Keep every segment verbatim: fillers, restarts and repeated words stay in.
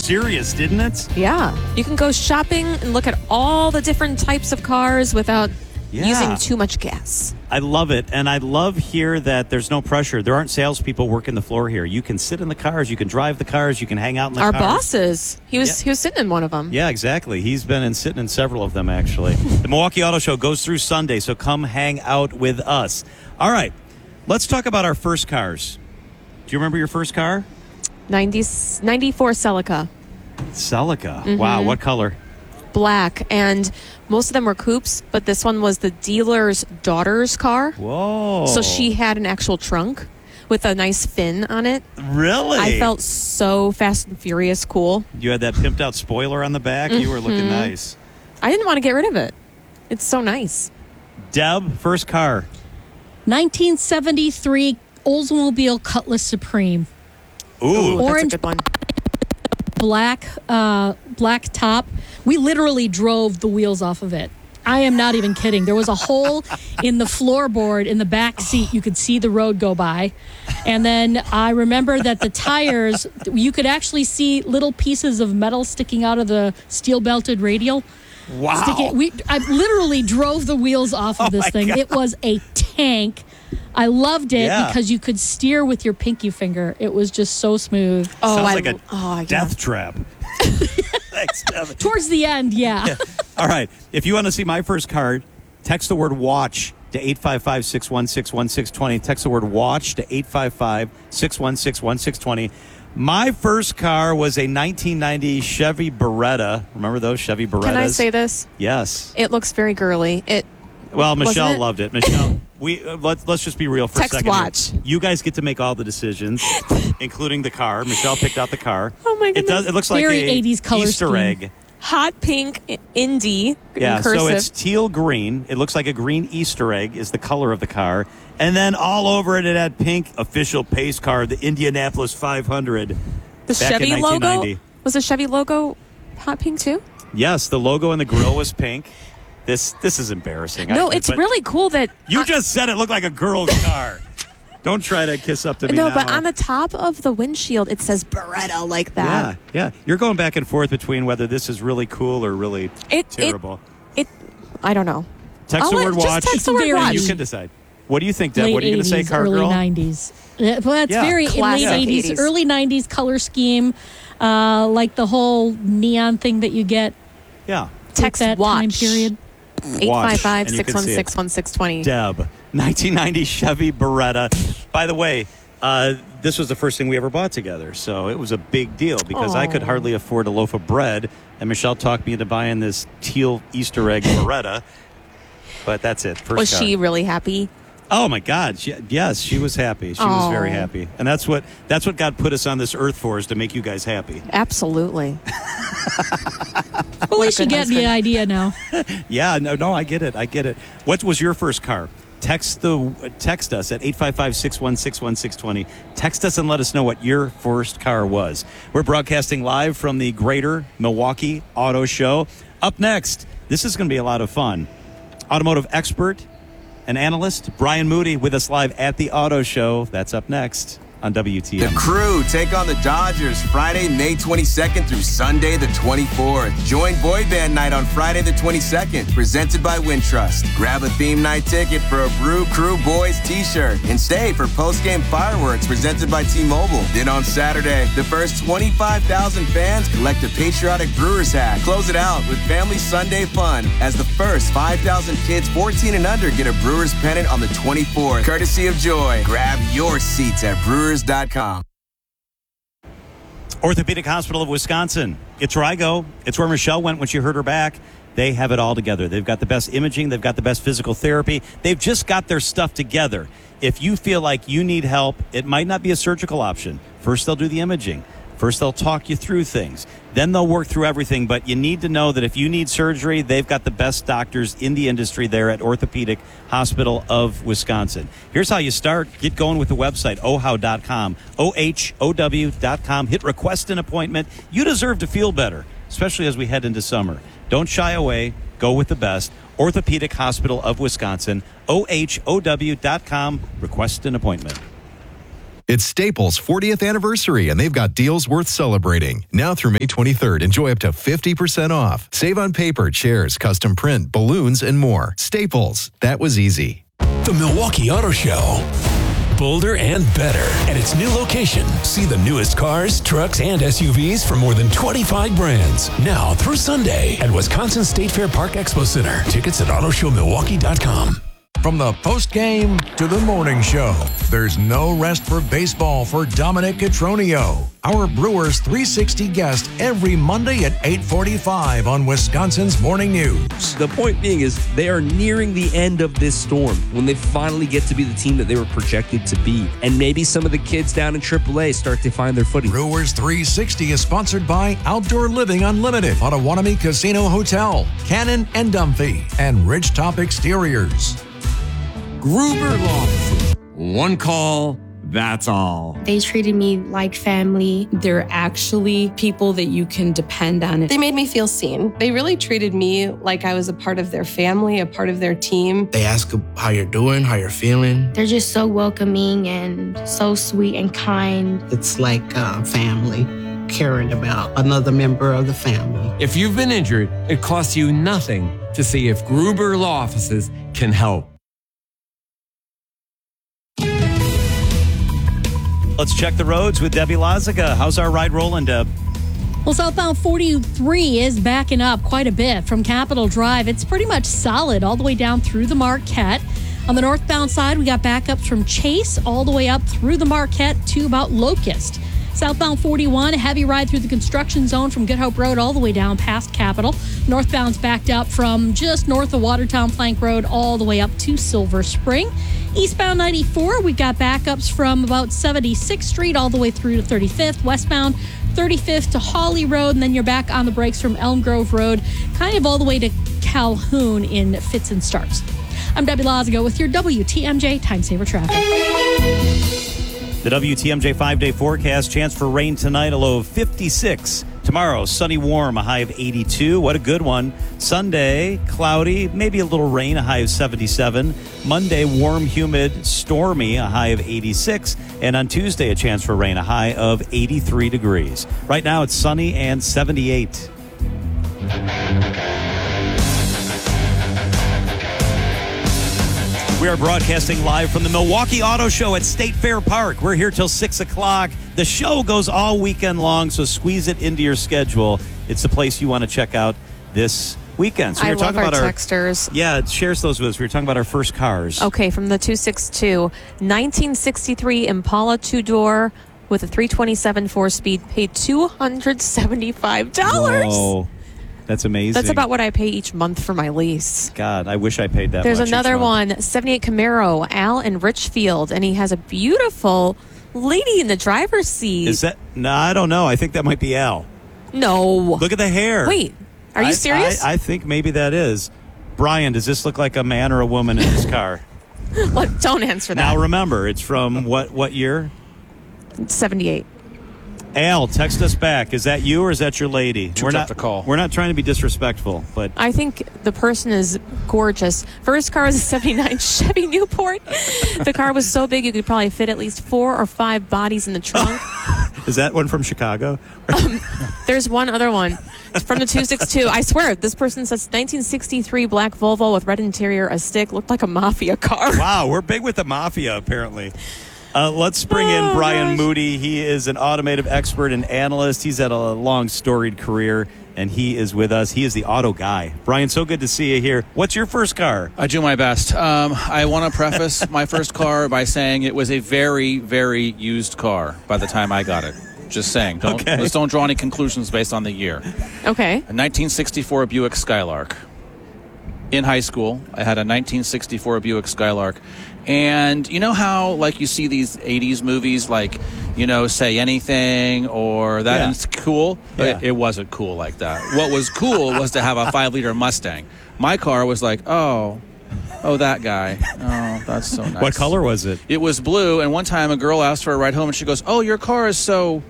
serious, didn't it? Yeah. You can go shopping and look at all the different types of cars without Yeah. using too much gas. I love it. And I love here that there's no pressure. There aren't salespeople working the floor here. You can sit in the cars. You can drive the cars. You can hang out in the Our cars. bosses. He was Yeah. he was sitting in one of them. Yeah, exactly. He's been in sitting in several of them, actually. The Milwaukee Auto Show goes through Sunday, so come hang out with us. All right. Let's talk about our first cars. Do you remember your first car? ninety, ninety-four Celica. Celica. Mm-hmm. Wow, what color? Black. And most of them were coupes, but this one was the dealer's daughter's car. Whoa. So she had an actual trunk with a nice fin on it. Really? I felt so Fast and Furious cool. You had that pimped out spoiler on the back. You were looking nice. I didn't want to get rid of it. It's so nice. Deb, first car. nineteen seventy-three Oldsmobile Cutlass Supreme. Ooh. That's Orange- a good one. Black, uh, black top. We literally drove the wheels off of it. I am not even kidding. There was a hole in the floorboard in the back seat. You could see the road go by. And then I remember that the tires, you could actually see little pieces of metal sticking out of the steel-belted radial. Wow. Sticking, we, I literally drove the wheels off of Oh this my thing. God. It was a tank. I loved it Yeah. because you could steer with your pinky finger. It was just so smooth. Oh, Sounds I, like a oh, yeah. death trap. Thanks, Deb. Towards the end, yeah. All right. If you want to see my first card, text the word watch to eight five five, six one six, one six two zero. Text the word watch to eight five five, six one six, one six two zero. My first car was a nineteen ninety Chevy Beretta. Remember those Chevy Berettas? Can I say this? Yes. It looks very girly. It Well, Michelle Wasn't it? loved it. Michelle, we uh, let's let's just be real for Text a second. here. watch. You guys get to make all the decisions, including the car. Michelle picked out the car. Oh, my It does. goodness. It looks like Very a eighties color Easter scheme. egg. hot pink I- Indy Yeah, in cursive. so it's teal green. It looks like a green Easter egg is the color of the car. And then all over it, it had pink official pace car, the Indianapolis five hundred. the back in Chevy nineteen logo ninety. was the Chevy logo hot pink too. Yes, the logo and the grill was pink. This this is embarrassing. No, I- it's but really cool that You uh, just said it looked like a girl's car. Don't try to kiss up to me no, now. but on the top of the windshield it says Beretta like Yeah, that. yeah. You're going back and forth between whether this is really cool or really It, it terrible. It, I don't know. Text I'll the let- word just watch. text the word Very- watch. You can decide. What do you think, Deb? Late What are you going to say, eighties, car early girl? nineties. Yeah, well, that's Yeah. very Classic late eighties, eighties. early nineties color scheme, uh, like the whole neon thing that you get Yeah. with Text that watch. time period. eight five five, and you six can one see six, one six two zero. Deb, nineteen ninety Chevy Beretta. By the way, uh, this was the first thing we ever bought together, so it was a big deal because I could Aw. hardly afford a loaf of bread, and Michelle talked me into buying this teal Easter egg Beretta. But that's it. First Was car. she really happy? Oh my God! She, yes, she was happy. She was very Aw. happy, and that's what that's what God put us on this earth for, is to make you guys happy. Absolutely. Well, at least you good get the husband. idea now. Yeah, no, no, I get it. I get it. What was your first car? Text the text us at eight five five, six one six, one six two zero. Text us and let us know what your first car was. We're broadcasting live from the Greater Milwaukee Auto Show. Up next, this is going to be a lot of fun. Automotive expert and analyst Brian Moody with us live at the Auto Show. That's up next on W T The M. Crew take on the Dodgers Friday, May twenty-second through Sunday the twenty-fourth. Join Boy Band Night on Friday the twenty-second, presented by Wintrust. Grab a theme night ticket for a Brew Crew Boys t-shirt and stay for post-game fireworks presented by T-Mobile. Then on Saturday, the first twenty-five thousand fans collect a patriotic Brewers hat. Close it out with Family Sunday fun as the first five thousand kids fourteen and under get a Brewers pennant on the twenty-fourth. Courtesy of Joy. Grab your seats at Brewers dot com. Orthopedic Hospital of Wisconsin. It's where I go. It's where Michelle went when she hurt her back. They have it all together. They've got the best imaging. They've got the best physical therapy. They've just got their stuff together. If you feel like you need help, it might not be a surgical option. First, they'll do the imaging. First, they'll talk you through things. Then they'll work through everything. But you need to know that if you need surgery, they've got the best doctors in the industry there at Orthopedic Hospital of Wisconsin. Here's how you start. Get going with the website, O H O W dot com, O H O W dot com. Hit request an appointment. You deserve to feel better, especially as we head into summer. Don't shy away. Go with the best. Orthopedic Hospital of Wisconsin, O H O W dot com. Request an appointment. It's Staples' fortieth anniversary, and they've got deals worth celebrating. Now through May twenty-third, enjoy up to fifty percent off. Save on paper, chairs, custom print, balloons, and more. Staples. That was easy. The Milwaukee Auto Show. Bolder and better at its new location. See the newest cars, trucks, and S U Vs from more than twenty-five brands. Now through Sunday at Wisconsin State Fair Park Expo Center. Tickets at auto show milwaukee dot com. From the post-game to the morning show, there's no rest for baseball for Dominic Cotroneo, our Brewers three sixty guest every Monday at eight forty-five on Wisconsin's Morning News. The point being is they are nearing the end of this storm when they finally get to be the team that they were projected to be. And maybe some of the kids down in triple A start to find their footing. Brewers three sixty is sponsored by Outdoor Living Unlimited, Potawatomi Casino Hotel, Cannon and Dumphy, and Ridgetop Exteriors. Gruber Law Offices. One call, that's all. They treated me like family. They're actually people that you can depend on. They made me feel seen. They really treated me like I was a part of their family, a part of their team. They ask how you're doing, how you're feeling. They're just so welcoming and so sweet and kind. It's like uh, family, caring about another member of the family. If you've been injured, it costs you nothing to see if Gruber Law Offices can help. Let's check the roads with Debbie Lazaga. How's our ride rolling, Deb? Well, southbound forty-three is backing up quite a bit from Capitol Drive. It's pretty much solid all the way down through the Marquette. On the northbound side, we got backups from Chase all the way up through the Marquette to about Locust. Southbound forty-one, a heavy ride through the construction zone from Good Hope Road all the way down past Capitol. Northbound's backed up from just north of Watertown Plank Road all the way up to Silver Spring. Eastbound ninety-four, we've got backups from about seventy-sixth Street all the way through to thirty-fifth. Westbound thirty-fifth to Hawley Road, and then you're back on the brakes from Elm Grove Road, kind of all the way to Calhoun in fits and starts. I'm Debbie Lazago with your W T M J Time Saver Traffic. The W T M J five-day forecast, chance for rain tonight, a low of fifty-six. Tomorrow, sunny, warm, a high of eighty-two. What a good one. Sunday, cloudy, maybe a little rain, a high of seventy-seven. Monday, warm, humid, stormy, a high of eighty-six. And on Tuesday, a chance for rain, a high of eighty-three degrees. Right now, it's sunny and seventy-eight. We are broadcasting live from the Milwaukee Auto Show at State Fair Park. We're here till six o'clock. The show goes all weekend long, so squeeze it into your schedule. It's the place you want to check out this weekend. So we I were love talking our about texters. Our, yeah, shares those with us. We were talking about our first cars. Okay, from the two sixty-two, nineteen sixty-three Impala two-door with a three twenty-seven four-speed, paid two hundred seventy-five dollars. Whoa. That's amazing. That's about what I pay each month for my lease. God, I wish I paid that There's much. another one, seventy-eight Camaro, Al in Richfield, and he has a beautiful lady in the driver's seat. Is that? No, I don't know. I think that might be Al. No. Look at the hair. Wait, are you I, serious? I, I think maybe that is. Brian, does this look like a man or a woman in this car? Look, don't answer that. Now remember, it's from what what year? seventy-eight. Al, text us back. Is that you or is that your lady? Too we're tough not to call. We're not trying to be disrespectful, but I think the person is gorgeous. First car was a seventy-nine Chevy Newport. The car was so big you could probably fit at least four or five bodies in the trunk. Is that one from Chicago? um, there's one other one. It's from the two sixty-two. I swear, this person says nineteen sixty-three black Volvo with red interior, a stick, looked like a mafia car. Wow, we're big with the mafia, apparently. Uh, let's bring in oh, Brian gosh. Moody. He is an automotive expert and analyst. He's had a long, storied career, and he is with us. He is the auto guy. Brian, so good to see you here. What's your first car? I do my best. Um, I want to preface my first car by saying it was a very, very used car by the time I got it. Just saying. Don't, Okay. Let's don't draw any conclusions based on the year. Okay. A nineteen sixty-four Buick Skylark. In high school, I had a nineteen sixty-four Buick Skylark. And you know how, like, you see these eighties movies, like, you know, Say Anything or that, Yeah. and it's cool? Yeah. It, it wasn't cool like that. What was cool was to have a five-liter Mustang. My car was like, oh, oh, that guy. Oh, that's so nice. What color was it? It was blue, and one time a girl asked for a ride home, and she goes, oh, your car is so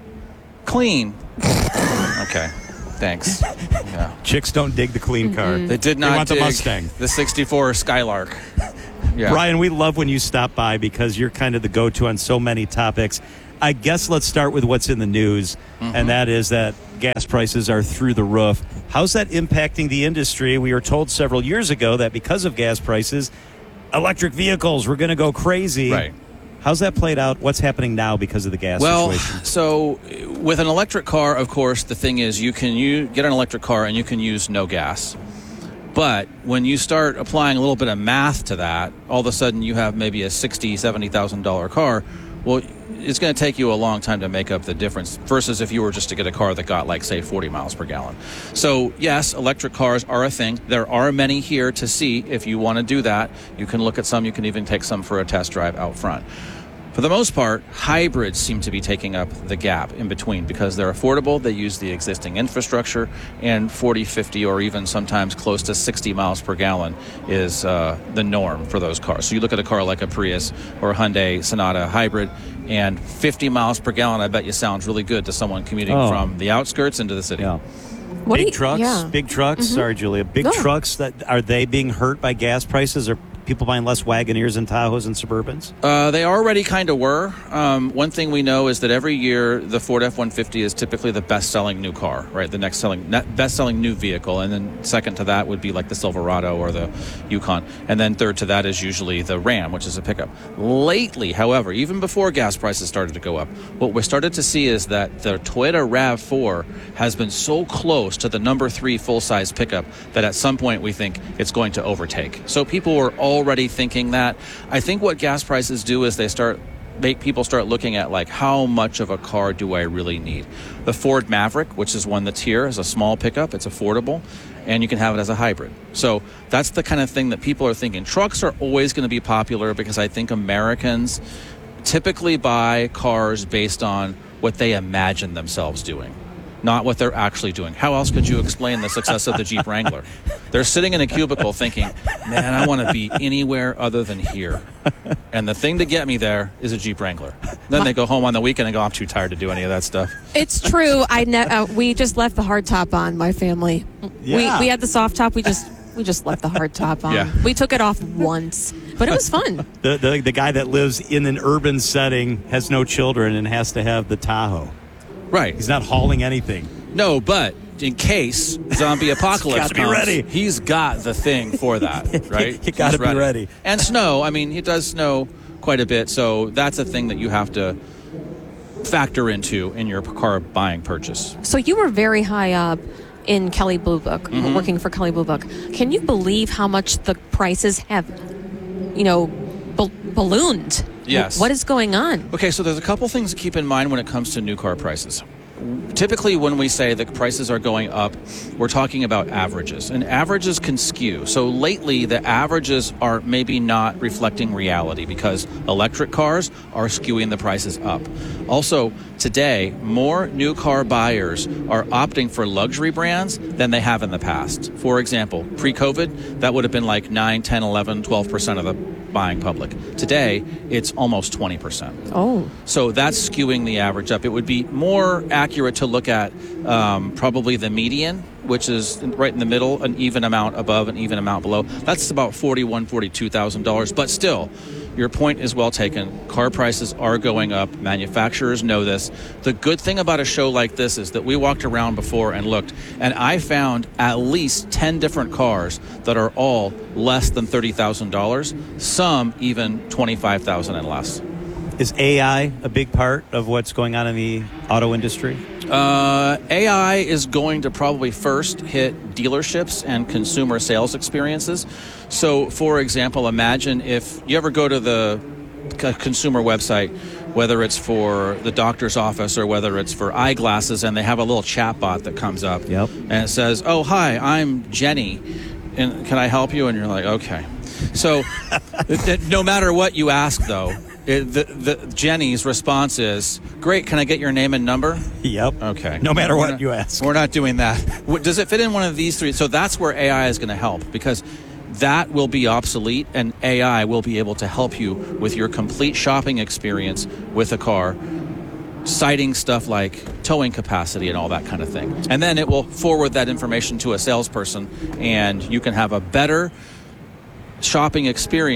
clean. Okay. Thanks. Yeah. Chicks don't dig the clean car. They did not They want dig the Mustang. the sixty-four Skylark. Yeah. Brian, we love when you stop by because you're kind of the go-to on so many topics. I guess let's start with what's in the news, mm-hmm. and that is that gas prices are through the roof. How's that impacting the industry? We were told several years ago that because of gas prices, electric vehicles were going to go crazy. Right. How's that played out? What's happening now because of the gas well, situation? So with an electric car, of course, the thing is you can you get an electric car and you can use no gas. But when you start applying a little bit of math to that, all of a sudden you have maybe a sixty thousand dollars, seventy thousand dollars car. Well, it's going to take you a long time to make up the difference versus if you were just to get a car that got, like, say, forty miles per gallon. So, yes, electric cars are a thing. There are many here to see. If you want to do that, you can look at some. You can even take some for a test drive out front. For the most part, hybrids seem to be taking up the gap in between because they're affordable, they use the existing infrastructure, and forty, fifty, or even sometimes close to sixty miles per gallon is uh, the norm for those cars. So you look at a car like a Prius or a Hyundai Sonata hybrid, and fifty miles per gallon, I bet you sounds really good to someone commuting oh. from the outskirts into the city. Yeah. What big you, trucks, yeah. big trucks. Mm-hmm. Sorry, Julia. Big no. trucks, that are they being hurt by gas prices? Or people buying less Wagoneers and Tahoes and Suburbans? Uh, they already kind of were. Um, one thing we know is that every year the Ford F one fifty is typically the best-selling new car, right? The next selling, best-selling new vehicle, and then second to that would be like the Silverado or the Yukon, and then third to that is usually the Ram, which is a pickup. Lately, however, even before gas prices started to go up, what we started to see is that the Toyota RAV four has been so close to the number three full-size pickup that at some point we think it's going to overtake. So people were all already thinking that. I think what gas prices do is they start make people start looking at, like, how much of a car do I really need? The Ford Maverick, which is one that's here, is a small pickup. It's affordable, and you can have it as a hybrid. So that's the kind of thing that people are thinking. Trucks are always going to be popular because I think Americans typically buy cars based on what they imagine themselves doing, not what they're actually doing. How else could you explain the success of the Jeep Wrangler? They're sitting in a cubicle thinking, man, I want to be anywhere other than here. And the thing to get me there is a Jeep Wrangler. Then they go home on the weekend and go, I'm too tired to do any of that stuff. It's true. I ne- uh, we just left the hard top on, my family. Yeah. We we had the soft top. We just we just left the hard top on. Yeah. We took it off once, but it was fun. The, the the guy that lives in an urban setting, has no children, and has to have the Tahoe. Right. He's not hauling anything. No, but in case zombie apocalypse Gotta be comes, ready. he's got the thing for that, right? You gotta He's be ready. And snow, I mean, it does snow quite a bit, so that's a thing that you have to factor into in your car buying purchase. So you were very high up in Kelley Blue Book, Mm-hmm. working for Kelley Blue Book. Can you believe how much the prices have, you know, bal- ballooned? Yes. What is going on? Okay, so there's a couple things to keep in mind when it comes to new car prices. Typically, when we say the prices are going up, we're talking about averages, and averages can skew. So lately, the averages are maybe not reflecting reality because electric cars are skewing the prices up. Also, today, more new car buyers are opting for luxury brands than they have in the past. For example, pre-COVID, that would have been like nine, ten, eleven, twelve percent of the buying public. Today, it's almost twenty percent. Oh. So that's skewing the average up. It would be more accurate to look at um, probably the median, which is right in the middle, an even amount above, an even amount below. That's about forty-one thousand dollars, forty-two thousand dollars. But still, your point is well taken. Car prices are going up. Manufacturers know this. The good thing about a show like this is that we walked around before and looked, and I found at least ten different cars that are all less than thirty thousand dollars, some even twenty-five thousand dollars and less. Is A I a big part of what's going on in the auto industry? Uh, A I is going to probably first hit dealerships and consumer sales experiences. So, for example, imagine if you ever go to the c- consumer website, whether it's for the doctor's office or whether it's for eyeglasses, and they have a little chat bot that comes up. Yep. And it says, oh, hi, I'm Jenny, and can I help you? And you're like, okay. So it, it, no matter what you ask, though, It, the, the Jenny's response is, great, can I get your name and number? Yep. Okay. No matter We're what not, you ask. We're not doing that. What- Does it fit in one of these three? So that's where A I is going to help, because that will be obsolete, and A I will be able to help you with your complete shopping experience with a car, citing stuff like towing capacity and all that kind of thing. And then it will forward that information to a salesperson, and you can have a better shopping experience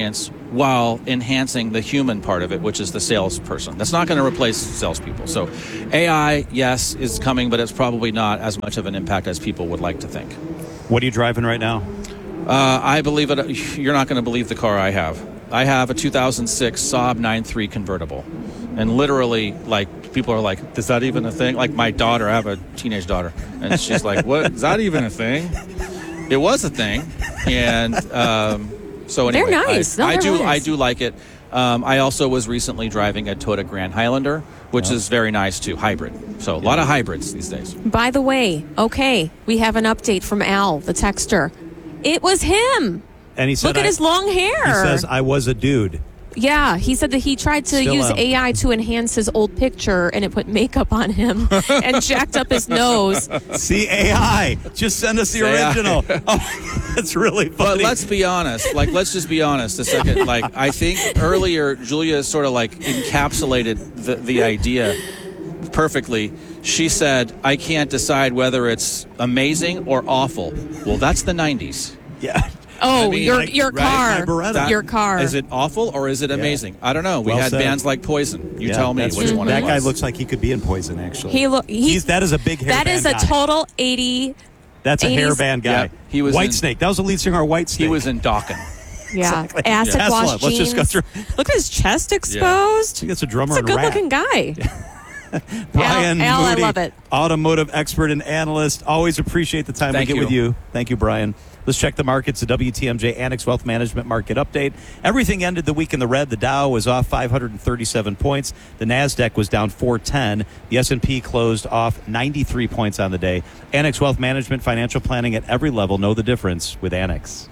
while enhancing the human part of it, which is the salesperson. That's not going to replace salespeople. So A I, yes, is coming, but it's probably not as much of an impact as people would like to think. What are you driving right now? Uh, I believe it. You're not going to believe the car I have. I have a two thousand six Saab nine three convertible. And literally, like, people are like, is that even a thing? Like, my daughter, I have a teenage daughter, and she's like, what? Is that even a thing? It was a thing. And um, so anyway. They're nice. I, No, I they're do nice. I do like it. Um, I also was recently driving a Toyota Grand Highlander, which Oh. is very nice, too. Hybrid. So a lot of hybrids these days. By the way, okay, we have an update from Al, the texter. It was him. And he said, Look at I- his long hair. He says, I was a dude. Yeah, he said that he tried to Still use am. A I to enhance his old picture, and it put makeup on him and jacked up his nose. See, A I, just send us the A I. original. Oh, that's really But funny. let's be honest. Like, let's just be honest a second. Like, I think earlier Julia sort of like encapsulated the, the idea perfectly. She said, I can't decide whether it's amazing or awful. Well, that's the nineties. Yeah. Oh, I mean, your like, your right, car, my Beretta. your car. Is it awful or is it amazing? I don't know. We Well had said. bands like Poison. You Yeah, tell me that's which true. one That it guy was. looks like he could be in Poison, actually. He look. He, He's, that is a big hair that band is a guy. total eighty. That's a eighties hair band guy. Yeah, he was White in- Snake. That was the lead singer of White Snake. He was in Dawkins. Yeah, Exactly. acid Yeah. wash Tesla. Let's just go jeans. through. Look at his chest exposed. I think that's a drummer It's a and Rat. good-looking guy. Brian Al, Al, I Moody, love it. automotive expert and analyst. Always appreciate the time Thank we get you. with you. Thank you, Brian. Let's check the markets. The W T M J Annex Wealth Management Market Update. Everything ended the week in the red. The Dow was off five hundred thirty-seven points. The NASDAQ was down four ten. The S and P closed off ninety-three points on the day. Annex Wealth Management, financial planning at every level. Know the difference with Annex.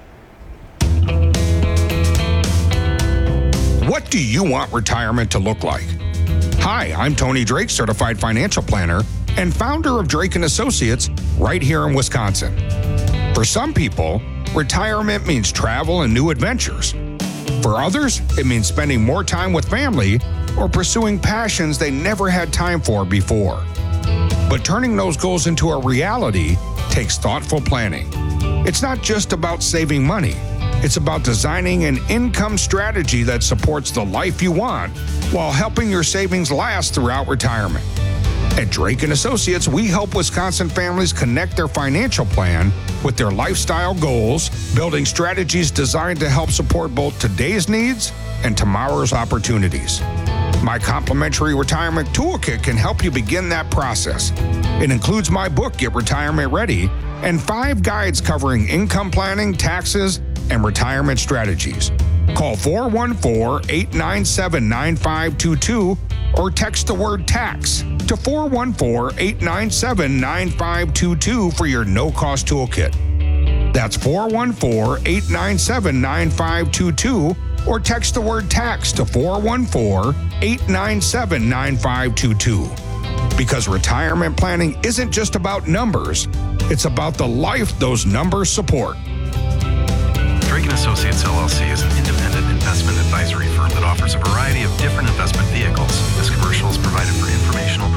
What do you want retirement to look like? Hi, I'm Tony Drake, certified financial planner and founder of Drake and Associates right here in Wisconsin. For some people, retirement means travel and new adventures. For others, it means spending more time with family or pursuing passions they never had time for before. But turning those goals into a reality takes thoughtful planning. It's not just about saving money. It's about designing an income strategy that supports the life you want while helping your savings last throughout retirement. At Drake and Associates, we help Wisconsin families connect their financial plan with their lifestyle goals, building strategies designed to help support both today's needs and tomorrow's opportunities. My complimentary retirement toolkit can help you begin that process. It includes my book, Get Retirement Ready, and five guides covering income planning, taxes, and retirement strategies. Call four one four, eight nine seven, nine five two two or text the word tax to four one four, eight nine seven, nine five two two for your no-cost toolkit. That's four one four, eight nine seven, nine five two two or text the word tax to four one four, eight nine seven, nine five two two. Because retirement planning isn't just about numbers, it's about the life those numbers support. Drake and Associates L L C is an independent investment advisory firm that offers a variety of different investment vehicles. This commercial is provided for informational